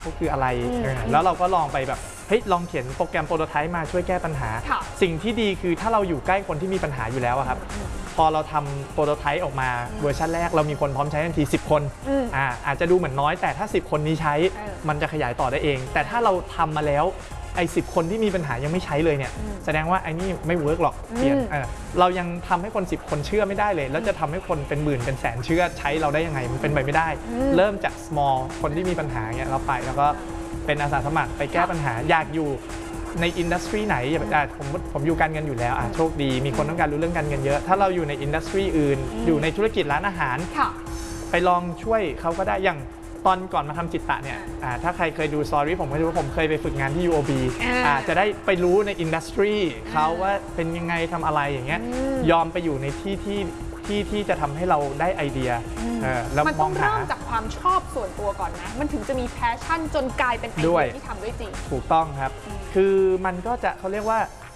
ก็คืออะไรแล้วเราก็ลองไปแบบเฮ้ยลองเขียนโปรแกรมโปรโตไทป์มาช่วยแก้ปัญหาสิ่งที่ดีคือถ้าเราอยู่ใกล้คนที่มีปัญหาอยู่แล้วครับพอเราทำโปรโตไทป์ออกมาเวอร์ชันแรกเรามีคนพร้อมใช้ทันที10 คนอาจจะดูเหมือนน้อยแต่ถ้า10 คนนี้ใช้มันจะขยายต่อได้เองแต่ถ้าเราทำมาแล้วไอ้10 คนที่มีปัญหายังไม่ใช้เลยเนี่ยแสดงว่าไอ้นี่ไม่เวิร์กหรอกเปลี่ยนเรายังทำให้คน10 คนเชื่อไม่ได้เลยแล้วจะทำให้คนเป็นหมื่นเป็นแสนเชื่อใช้เราได้ยังไงมันเป็นไปไม่ได้เริ่มจาก small คนที่มีปัญหาเนี่ยเราไปแล้วก็เป็นอาสาสมัครไปแก้ปัญหาอยากอยู่ในอินดัสทรีไหนผมอยู่การเงินอยู่แล้วโชคดีมีคนต้องการรู้เรื่องการเงินเยอะถ้าเราอยู่ในอินดัสทรีอื่นอยู่ในธุรกิจร้านอาหารไปลองช่วยเขาก็ได้อย่างตอนก่อนมาทำจิตตะเนี่ยถ้าใครเคยดูสตอรี่ผมก็รู้ว่าผมเคยไปฝึกงานที่ UOB จะได้ไปรู้ในอินดัสทรีเขาว่าเป็นยังไงทำอะไรอย่างเงี้ยยอมไปอยู่ในที่จะทำให้เราได้ไอเดียแล้วมันต้องเริ่มจากความชอบส่วนตัวก่อนนะมันถึงจะมีแพชชั่นจนกลายเป็นไอเดียที่ทำด้วยจริงถูกต้องครับคือมันก็จะเขาเรียกว่า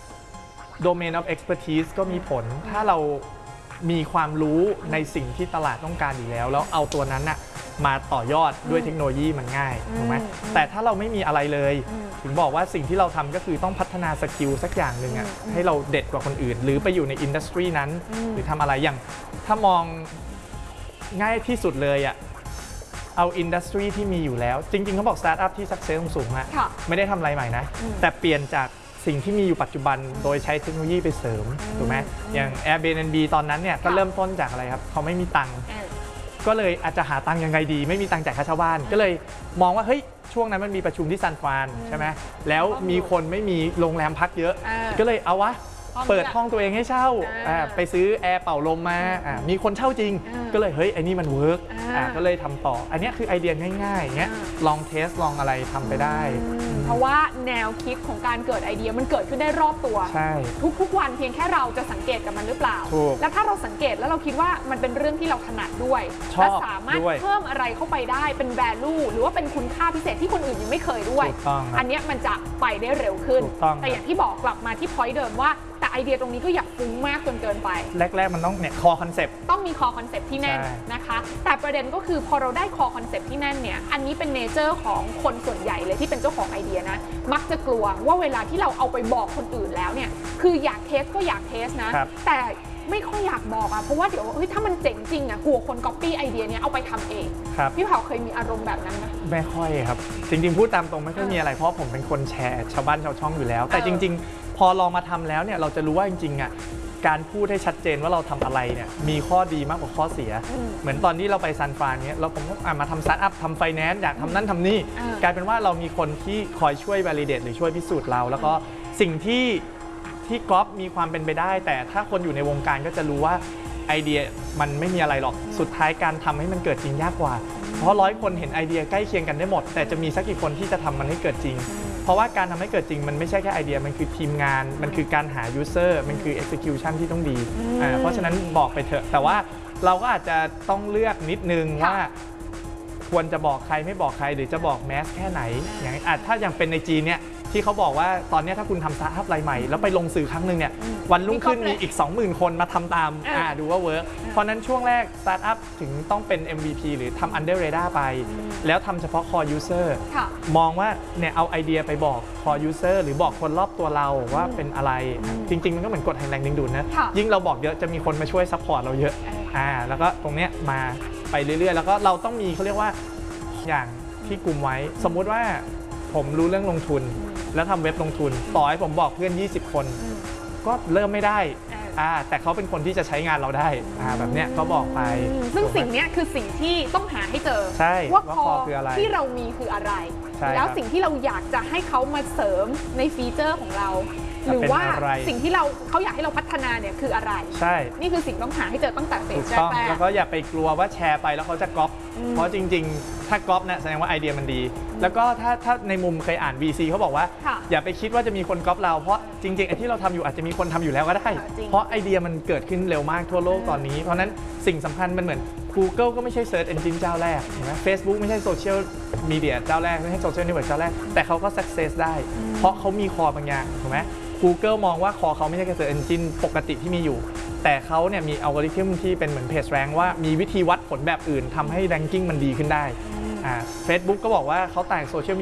domain of expertise ก็มีผลถ้าเรามีความรู้ในสิ่งที่ตลาดต้องการอยู่แล้วเอาตัวนั้นน่ะมาต่อยอดด้วยเทคโนโลยีมันง่ายถูกไหมแต่ถ้าเราไม่มีอะไรเลยถึงบอกว่าสิ่งที่เราทำก็คือต้องพัฒนาสกิลสักอย่างหนึ่งให้เราเด็ดกว่าคนอื่นหรือไปอยู่ในอินดัสทรีนั้นหรือทำอะไรอย่างถ้ามองง่ายที่สุดเลยเอาอินดัสทรีที่มีอยู่แล้วจริงๆเขาบอกสตาร์ทอัพที่สักเซสสูงๆไม่ได้ทำอะไรใหม่นะแต่เปลี่ยนจากสิ่งที่มีอยู่ปัจจุบันโดยใช้เทคโนโลยีไปเสริมถูกไหมอย่าง Airbnb ตอนนั้นเนี่ยก็เริ่มต้นจากอะไรครับเขาไม่มีตังค์ก็เลยอาจจะหาตังค์ยังไงดีไม่มีตังค์จ่ายค่าเช่าบ้านก็เลยมองว่าเฮ้ยช่วงนั้นมันมีประชุมที่ซานฟรานใช่ไหมแล้วมีคนไม่มีโรงแรมพักเยอะก็เลยเอาวะเปิดห้องตัวเองให้เช่าไปซื้อแอร์เป่าลมมามีคนเช่าจริงก็เลยเฮ้ยไอ้นี่มันเวิร์กก็เลยทำต่ออันนี้คือไอเดียง่ายๆอย่างเงี้ยลองเทสลองอะไรทำไปได้เพราะว่าแนวคิดของการเกิดไอเดียมันเกิดขึ้นได้รอบตัวทุกวันเพียงแค่เราจะสังเกตกับมันหรือเปล่าแล้วถ้าเราสังเกตแล้วเราคิดว่ามันเป็นเรื่องที่เราถนัดด้วยและสามารถเพิ่มอะไรเข้าไปได้เป็น value หรือว่าเป็นคุณค่าพิเศษที่คนอื่นยังไม่เคยด้วยอันนี้มันจะไปได้เร็วขึ้นแต่อย่างที่บอกกลับมาที่ point เดิมว่าแต่ไอเดียตรงนี้ก็อย่าฟุ้งมากจนเกินไปแรกๆมันต้องเนี่ย core concept ต้องมี core concept ที่แน่นนะคะแต่ประเด็นก็คือพอเราได้ core concept ที่แน่นเนี่ยอันนี้เป็นเนเจอร์ของคนส่วนใหญ่เลยที่เป็นเจ้าของไอเดียนะมักจะกลัวว่าเวลาที่เราเอาไปบอกคนอื่นแล้วเนี่ยคืออยากเทสก็อยากเทสนะแต่ไม่ค่อยอยากบอกเพราะว่าเดี๋ยวถ้ามันเจ๋งจริงกลัวคนก๊อปปี้ไอเดียนี้เอาไปทำเองพี่เผาเคยมีอารมณ์แบบนั้นไหมไม่ค่อยครับจริงๆพูดตามตรงไม่ค่อยมีอะไรเพราะผมเป็นคนแชร์ชาวบ้านชาวช่องอยู่แล้วแต่จริงๆพอลองมาทำแล้วเนี่ยเราจะรู้ว่าจริงๆการพูดให้ชัดเจนว่าเราทำอะไรเนี่ยมีข้อดีมากกว่าข้อเสียเหมือนตอนที่เราไปซานฟรานเนี่ยผมก็มาทำสตาร์ทอัพทำไฟแนนซ์อยากทำนั่นทำนี่กลายเป็นว่าเรามีคนที่คอยช่วย validate หรือช่วยพิสูจน์เราแล้วก็สิ่งที่ก๊อปมีความเป็นไปได้แต่ถ้าคนอยู่ในวงการก็จะรู้ว่าไอเดียมันไม่มีอะไรหรอกสุดท้ายการทำให้มันเกิดจริงยากกว่าเพราะ100 คนเห็นไอเดียใกล้เคียงกันได้หมดแต่จะมีสักกี่คนที่จะทำมันให้เกิดจริงเพราะว่าการทำให้เกิดจริงมันไม่ใช่แค่ไอเดียมันคือทีมงานมันคือการหา user มันคือ execution ที่ต้องดีเพราะฉะนั้นบอกไปเถอะแต่ว่าเราก็อาจจะต้องเลือกนิดนึงว่าควรจะบอกใครไม่บอกใครหรือจะบอกแมสแค่ไหนอย่างถ้าอย่างเป็นในจีนเนี่ยที่เขาบอกว่าตอนนี้ถ้าคุณทำสตาร์ทอัพรายใหม่แล้วไปลงสื่อครั้งหนึ่งเนี่ยวันรุ่งขึ้นมีอีก 20,000 คนมาทำตามดูว่าเวิร์กเพราะนั้นช่วงแรกสตาร์ทอัพถึงต้องเป็น MVP หรือทำ under radar ไปแล้วทำเฉพาะ core user มองว่าเนี่ยเอาไอเดียไปบอก core user หรือบอกคนรอบตัวเราว่าเป็นอะไรจริงๆมันก็เหมือนกฎแห่งแรงดึงดูดนะยิ่งเราบอกเยอะจะมีคนมาช่วยซัพพอร์ตเราเยอะแล้วก็ตรงเนี้ยมาไปเรื่อยๆแล้วก็เราต้องมีเขาเรียกว่าอย่างที่กลุ่มไว้สมมุติว่าผมรู้เรื่องลงทุนแล้วทำเว็บลงทุนต่อให้ผมบอกเพื่อน20 คนก็เริ่มไม่ได้แต่เขาเป็นคนที่จะใช้งานเราได้แบบเนี้ยเขาบอกไปซึ่งสิ่งนี้คือสิ่งที่ต้องหาให้เจอว่าคอคืออะไรที่เรามีคืออะไรแล้วสิ่งที่เราอยากจะให้เขามาเสริมในฟีเจอร์ของเราหรือว่าสิ่งที่เขาอยากให้เราพัฒนาเนี่ยคืออะไรใช่นี่คือสิ่งต้องหาให้เจอตั้งแต่เฟสแรกแล้วก็อย่าไปกลัวว่าแชร์ไปแล้วเขาจะก๊อปเพราะจริงๆถ้าก๊อปเนี่ยแสดงว่าไอเดียมันดีแล้วก็ถ้าในมุมเคยอ่าน VC เขาบอกว่าอย่าไปคิดว่าจะมีคนก๊อปเราเพราะจริงๆไอ้ที่เราทำอยู่อาจจะมีคนทำอยู่แล้วก็ได้เพราะไอเดียมันเกิดขึ้นเร็วมากทั่วโลกตอนนี้เพราะนั้นสิ่งสำคัญมันเหมือน Google ก็ไม่ใช่ Search Engine เจ้าแรกเห็นไหม Facebook ไม่ใช่โซเชียลมีเดียเจ้าแรกไม่ใช่โซเชียลเน็ตเวิร์กเจ้าแรกแต่เขาก็ success ได้เพราะเขามีคอบางอย่างถูกไหมGoogle มองว่าคอเขาไม่ใช่แค่ Search Engine ปกติที่มีอยู่แต่เขาเนี่ยมีอัลกอริทึมที่เป็นเหมือนเพจแรงว่ามีวิธีวัดผลแบบอื่นทำให้ ranking มันดีขึ้นได้Facebook ก็บอกว่าเขาต่างโซเชียล